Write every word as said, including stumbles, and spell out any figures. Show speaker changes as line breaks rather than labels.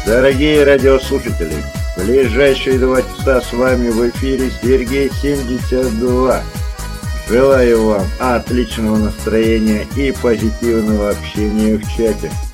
Дорогие радиослушатели, в ближайшие два часа с вами в эфире Сергей семьдесят два. Желаю вам отличного настроения и позитивного общения в чате.